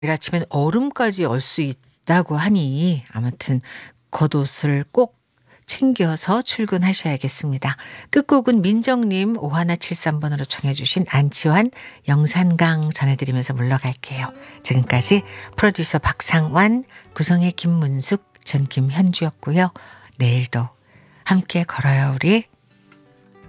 내일 아침엔 얼음까지 얼 수 있다고 하니 아무튼 겉옷을 꼭 챙겨서 출근하셔야겠습니다. 끝곡은 민정님 5173번으로 청해 주신 안치환 영산강 전해드리면서 물러갈게요. 지금까지 프로듀서 박상완, 구성의 김문숙, 전 김현주였고요. 내일도 함께 걸어요 우리.